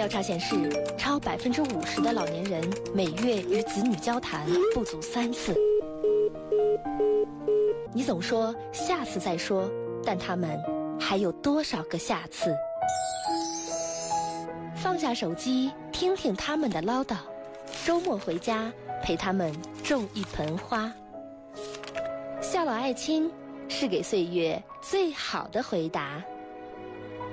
调查显示，超50%的老年人每月与子女交谈不足3次。你总说下次再说，但他们还有多少个下次？放下手机，听听他们的唠叨。周末回家，陪他们种一盆花。孝老爱亲，是给岁月最好的回答。